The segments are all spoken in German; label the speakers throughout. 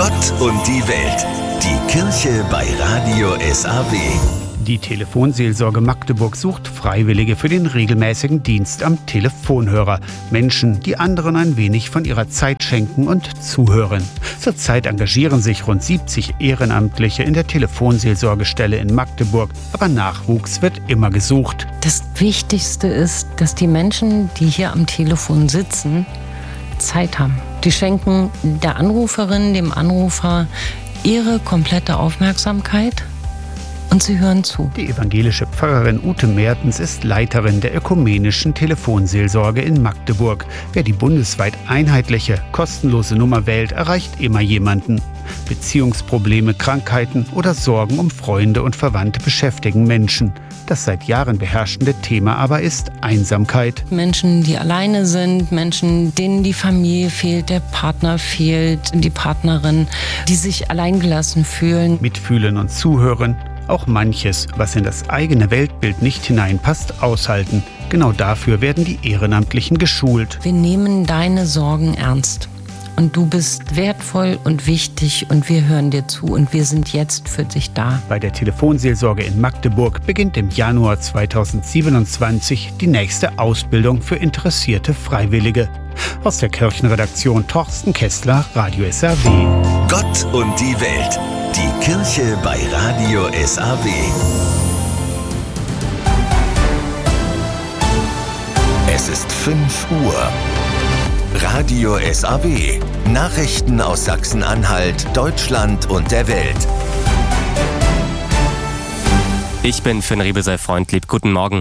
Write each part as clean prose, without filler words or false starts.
Speaker 1: Gott und die Welt. Die Kirche bei Radio SAW.
Speaker 2: Die Telefonseelsorge Magdeburg sucht Freiwillige für den regelmäßigen Dienst am Telefonhörer. Menschen, die anderen ein wenig von ihrer Zeit schenken und zuhören. Zurzeit engagieren sich rund 70 Ehrenamtliche in der Telefonseelsorgestelle in Magdeburg. Aber Nachwuchs wird immer gesucht.
Speaker 3: Das Wichtigste ist, dass die Menschen, die hier am Telefon sitzen, Zeit haben. Die schenken der Anruferin, dem Anrufer ihre komplette Aufmerksamkeit. Und sie hören zu.
Speaker 2: Die evangelische Pfarrerin Ute Mertens ist Leiterin der ökumenischen Telefonseelsorge in Magdeburg. Wer die bundesweit einheitliche, kostenlose Nummer wählt, erreicht immer jemanden. Beziehungsprobleme, Krankheiten oder Sorgen um Freunde und Verwandte beschäftigen Menschen. Das seit Jahren beherrschende Thema aber ist Einsamkeit.
Speaker 3: Menschen, die alleine sind, Menschen, denen die Familie fehlt, der Partner fehlt, die Partnerin, die sich alleingelassen fühlen.
Speaker 2: Mitfühlen und zuhören. Auch manches, was in das eigene Weltbild nicht hineinpasst, aushalten. Genau dafür werden die Ehrenamtlichen geschult.
Speaker 3: Wir nehmen deine Sorgen ernst. Und du bist wertvoll und wichtig und wir hören dir zu und wir sind jetzt für dich da.
Speaker 2: Bei der Telefonseelsorge in Magdeburg beginnt im Januar 2027 die nächste Ausbildung für interessierte Freiwillige. Aus der Kirchenredaktion Torsten Kessler, Radio SAW.
Speaker 1: Gott und die Welt. Die Kirche bei Radio SAW. Es ist 5 Uhr. Radio SAW. Nachrichten aus Sachsen-Anhalt, Deutschland und der Welt.
Speaker 4: Ich bin Finn Riebesel-Freundlieb. Guten Morgen.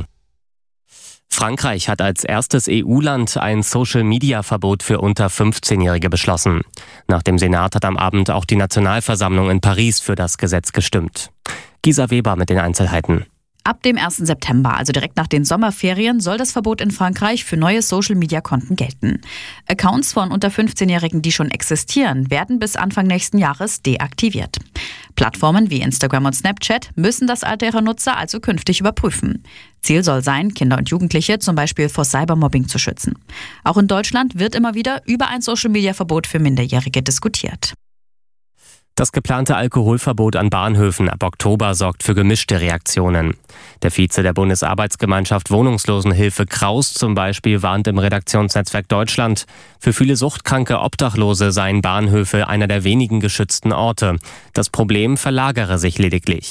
Speaker 4: Frankreich hat als erstes EU-Land ein Social-Media-Verbot für unter 15-Jährige beschlossen. Nach dem Senat hat am Abend auch die Nationalversammlung in Paris für das Gesetz gestimmt. Gisa Weber mit den Einzelheiten.
Speaker 5: Ab dem 1. September, also direkt nach den Sommerferien, soll das Verbot in Frankreich für neue Social-Media-Konten gelten. Accounts von unter 15-Jährigen, die schon existieren, werden bis Anfang nächsten Jahres deaktiviert. Plattformen wie Instagram und Snapchat müssen das Alter ihrer Nutzer also künftig überprüfen. Ziel soll sein, Kinder und Jugendliche zum Beispiel vor Cybermobbing zu schützen. Auch in Deutschland wird immer wieder über ein Social-Media-Verbot für Minderjährige diskutiert.
Speaker 4: Das geplante Alkoholverbot an Bahnhöfen ab Oktober sorgt für gemischte Reaktionen. Der Vize der Bundesarbeitsgemeinschaft Wohnungslosenhilfe Kraus zum Beispiel warnt im Redaktionsnetzwerk Deutschland, für viele suchtkranke Obdachlose seien Bahnhöfe einer der wenigen geschützten Orte. Das Problem verlagere sich lediglich.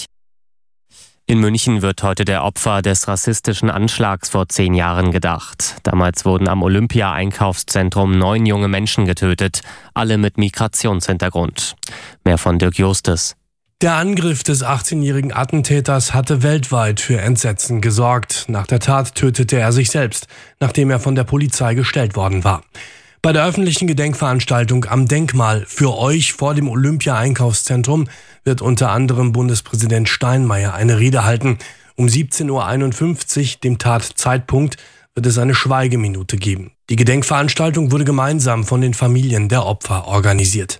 Speaker 4: In München wird heute der Opfer des rassistischen Anschlags vor 10 Jahren gedacht. Damals wurden am Olympia-Einkaufszentrum 9 junge Menschen getötet, alle mit Migrationshintergrund. Mehr von Dirk Justes.
Speaker 6: Der Angriff des 18-jährigen Attentäters hatte weltweit für Entsetzen gesorgt. Nach der Tat tötete er sich selbst, nachdem er von der Polizei gestellt worden war. Bei der öffentlichen Gedenkveranstaltung am Denkmal für euch vor dem Olympia-Einkaufszentrum wird unter anderem Bundespräsident Steinmeier eine Rede halten. Um 17:51 Uhr, dem Tatzeitpunkt, wird es eine Schweigeminute geben. Die Gedenkveranstaltung wurde gemeinsam von den Familien der Opfer organisiert.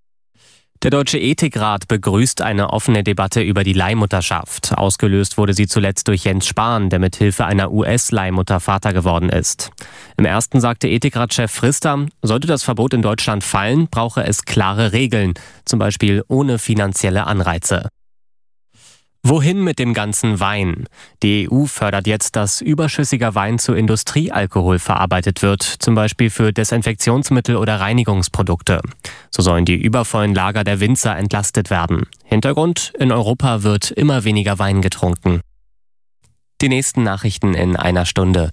Speaker 4: Der Deutsche Ethikrat begrüßt eine offene Debatte über die Leihmutterschaft. Ausgelöst wurde sie zuletzt durch Jens Spahn, der mit Hilfe einer US-Leihmutter Vater geworden ist. Im ersten sagte Ethikratschef Frister, sollte das Verbot in Deutschland fallen, brauche es klare Regeln, zum Beispiel ohne finanzielle Anreize. Wohin mit dem ganzen Wein? Die EU fördert jetzt, dass überschüssiger Wein zu Industriealkohol verarbeitet wird, zum Beispiel für Desinfektionsmittel oder Reinigungsprodukte. So sollen die übervollen Lager der Winzer entlastet werden. Hintergrund: in Europa wird immer weniger Wein getrunken. Die nächsten Nachrichten in einer Stunde.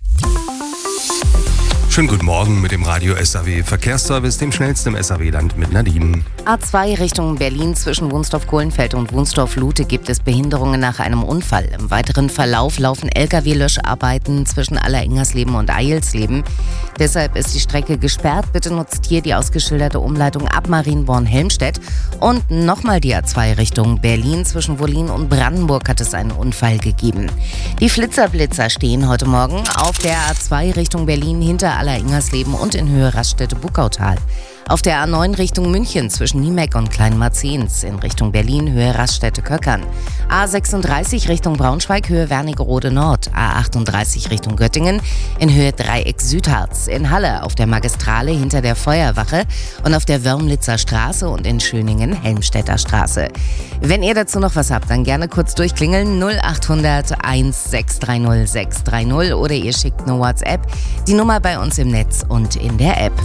Speaker 7: Schönen guten Morgen mit dem Radio SAW Verkehrsservice, dem schnellsten im SAW-Land mit Nadine.
Speaker 8: A2 Richtung Berlin zwischen Wunsdorf-Kohlenfeld und Wunsdorf-Lute gibt es Behinderungen nach einem Unfall. Im weiteren Verlauf laufen Lkw-Löscharbeiten zwischen Alleringhersleben und Eilsleben. Deshalb ist die Strecke gesperrt. Bitte nutzt hier die ausgeschilderte Umleitung ab Marienborn-Helmstedt. Und nochmal die A2 Richtung Berlin zwischen Wollin und Brandenburg hat es einen Unfall gegeben. Die Flitzerblitzer stehen heute Morgen auf der A2 Richtung Berlin hinter Alleringhersleben und in Höhe Raststätte-Buckautal. Auf der A9 Richtung München zwischen Niemeck und Kleinmarzens. In Richtung Berlin Höhe Raststätte-Köckern. A36 Richtung Braunschweig Höhe Wernigerode Nord. A38 Richtung Göttingen in Höhe Dreieck Südharz. In Halle auf der Magistrale hinter der Feuerwache und auf der Wörmlitzer Straße und in Schöningen Helmstedter Straße. Wenn ihr dazu noch was habt, dann gerne kurz durchklingeln 0800 1630 630 oder ihr schickt eine WhatsApp. Die Nummer bei uns im Netz und in der App.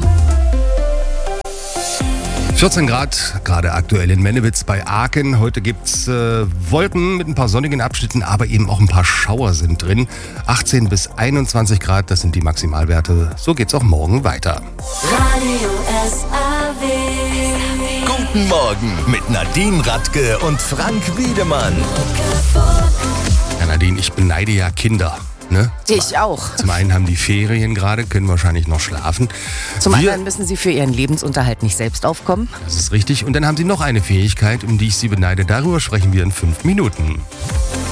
Speaker 7: 14 Grad, gerade aktuell in Mennewitz bei Aachen. Heute gibt's Wolken mit ein paar sonnigen Abschnitten, aber eben auch ein paar Schauer sind drin. 18 bis 21 Grad, das sind die Maximalwerte. So geht's auch morgen weiter.
Speaker 1: Radio SAW. Guten Morgen mit Nadine Radke und Frank Wiedemann.
Speaker 7: Ja, Nadine, ich beneide ja Kinder. Ne?
Speaker 8: Ich auch.
Speaker 7: Zum einen haben die Ferien gerade, können wahrscheinlich noch schlafen.
Speaker 8: Zum anderen müssen sie für ihren Lebensunterhalt nicht selbst aufkommen.
Speaker 7: Das ist richtig. Und dann haben sie noch eine Fähigkeit, um die ich sie beneide. Darüber sprechen wir in 5 Minuten.